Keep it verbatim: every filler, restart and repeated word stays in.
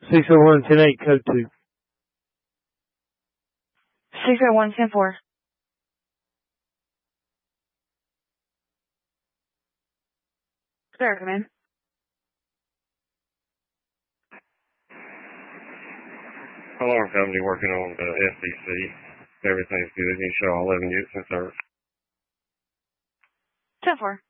six oh one, ten eight, code two. six oh one, ten four. Sir, come in. Alarm company working on the S D C. Everything's good. You can show all eleven units in service. ten four.